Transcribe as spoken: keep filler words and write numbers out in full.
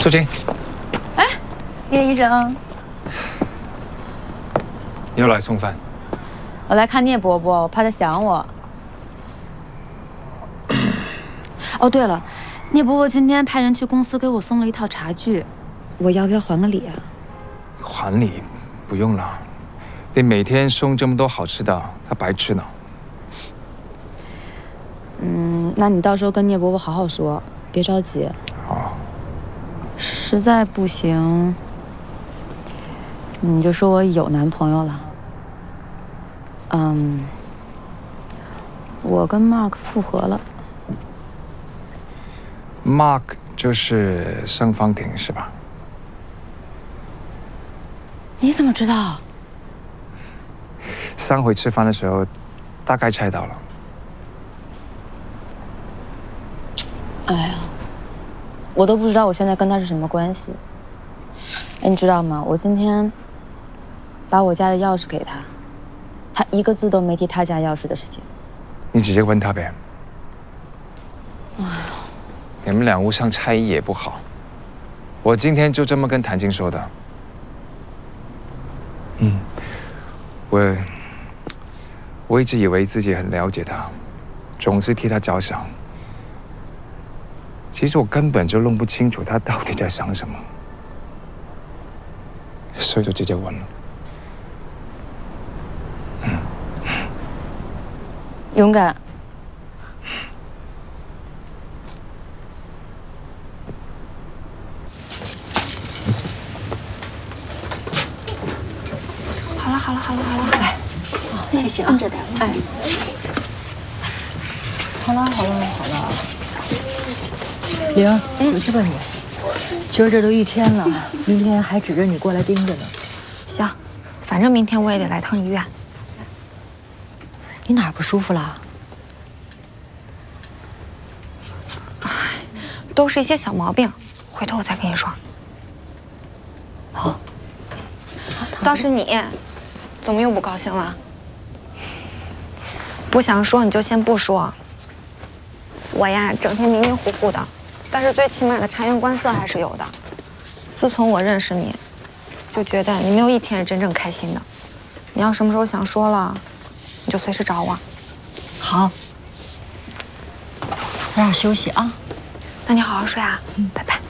苏晴， 哎，叶医生， 你又来送饭？ 我来看聂伯伯，我怕他想我。哦，对了，聂伯伯今天派人去公司给我送了一套茶具，我要不要还个礼啊？ 还礼？不用了，你每天送这么多好吃的，他白吃呢。 嗯，那你到时候跟聂伯伯好好说，别着急。 好。 实在不行，你就说我有男朋友了。嗯，我跟 Mark 复合了。 Mark 就是盛芳婷是吧？ 你怎么知道？ 上回吃饭的时候，大概猜到了。 哎呀，我都不知道我现在跟他是什么关系。哎，你知道吗？我今天把我家的钥匙给他，他一个字都没提他家钥匙的事情。 你直接问他呗。 哎呀， 你们俩互相猜疑也不好。我今天就这么跟谭晶说的。嗯，我我一直以为自己很了解他，总是替他着想。其实我根本就弄不清楚他到底在想什么，所以就直接问了。嗯， 勇敢。 好了好了好了好了，来， 哦，谢谢啊， 按着点，哎， 好了好了好了。玲，回去吧你。今儿这都一天了，明天还指着你过来盯着呢。 行，反正明天我也得来趟医院。 你哪儿不舒服了？ 哎，都是一些小毛病，回头我再跟你说。 好。 倒是你，怎么又不高兴了？不想说你就先不说。我呀，整天迷迷糊糊的。但是最起码的察言观色还是有的。自从我认识你，就觉得你没有一天是真正开心的。你要什么时候想说了，你就随时找我。 好，早点休息啊。 那你好好睡啊。嗯，拜拜。